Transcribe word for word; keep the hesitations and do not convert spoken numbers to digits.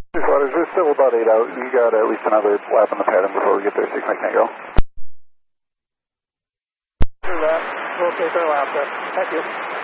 Waters, we're still about eight out. You got at least another lap on the pattern before we get there, so you can make that go. Do that. We'll take our lap there. Thank you.